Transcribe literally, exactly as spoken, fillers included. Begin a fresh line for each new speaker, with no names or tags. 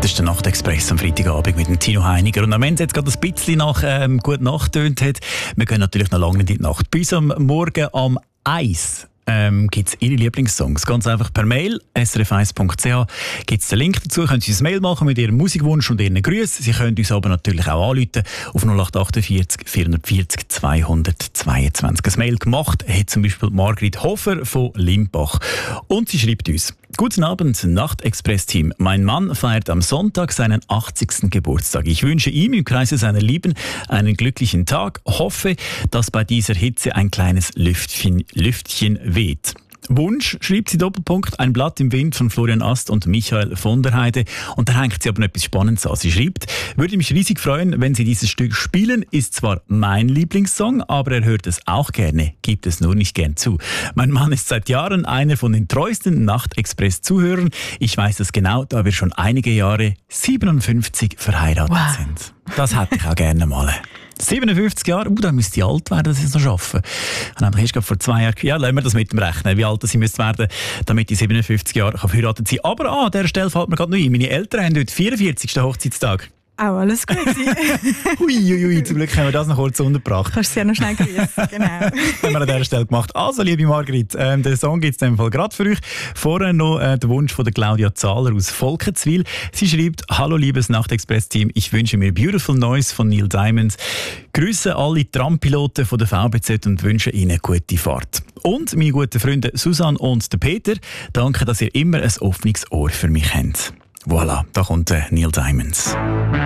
Das ist der Nachtexpress am Freitagabend mit dem Tino Heiniger. Und wenn es jetzt gerade ein bisschen nach ähm, «Gute Nacht» tönt hat, wir gehen natürlich noch lange nicht in die Nacht. Bei uns am Morgen am Eis ähm, gibt es Ihre Lieblingssongs. Ganz einfach per Mail, s r f eins punkt c h gibt es den Link dazu. Können Sie ein Mail machen mit Ihrem Musikwunsch und Ihren Grüßen. Sie können uns aber natürlich auch anrufen auf null acht achtundvierzig vierhundertvierzig zweihundertzweiundzwanzig. Ein Mail gemacht hat zum Beispiel Margrit Hofer von Limbach. Und sie schreibt uns: Guten Abend, Nachtexpress-Team. Mein Mann feiert am Sonntag seinen achtzigsten Geburtstag. Ich wünsche ihm im Kreise seiner Lieben einen glücklichen Tag. Hoffe, dass bei dieser Hitze ein kleines Lüftchen, Lüftchen weht. Wunsch, schreibt sie Doppelpunkt, ein Blatt im Wind von Florian Ast und Michael von der Heide. Und da hängt sie aber noch etwas Spannendes an. Sie schreibt: Würde mich riesig freuen, wenn Sie dieses Stück spielen. Ist zwar mein Lieblingssong, aber er hört es auch gerne, gibt es nur nicht gern zu. Mein Mann ist seit Jahren einer von den treuesten Nachtexpress-Zuhörern. Ich weiß das genau, da wir schon einige Jahre siebenundfünfzig verheiratet
wow.
sind. Das hätte ich auch gerne mal. siebenundfünfzig Jahre, uh, da müsste ich alt werden, dass ich es noch schaffe. Ich habe erst vor zwei Jahren, ja, lassen wir das mit dem rechnen, wie alt ich müsste werden, damit ich siebenundfünfzig Jahre verheiratet sein kann. Aber an dieser Stelle fällt mir gerade noch ein, meine Eltern haben heute vierundvierzigsten Hochzeitstag.
Auch alles gut.
Ui, ui, zum Glück haben wir das noch kurz untergebracht.
Kannst du sie ja noch schnell grüßen, genau.
Haben wir an dieser Stelle gemacht. Also, liebe Margrit, ähm, den Song gibt es in dem Fall gerade für euch. Vorher noch äh, der Wunsch von der Claudia Zahler aus Volkenswil. Sie schreibt: Hallo, liebes Nachtexpress-Team, ich wünsche mir Beautiful Noise von Neil Diamond. Grüße alle Trampiloten von der V B Z und wünsche ihnen gute Fahrt. Und meine guten Freunde Susanne und der Peter, danke, dass ihr immer ein offenes Ohr für mich habt. Voilà, da kommt äh, Neil Diamond.